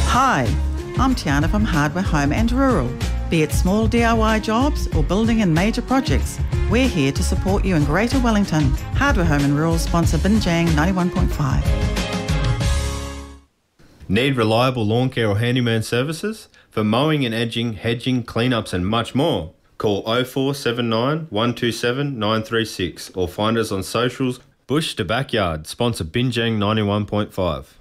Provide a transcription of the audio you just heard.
Hi, I'm Tiana from Hardware Home and Rural. Be it small DIY jobs or building and major projects, we're here to support you in Greater Wellington. Hardware Home and Rural sponsor Binjang 91.5. Need reliable lawn care or handyman services? For mowing and edging, hedging, cleanups and much more, call 0479 127 936 or find us on socials. Bush to Backyard, sponsor Binjang 91.5.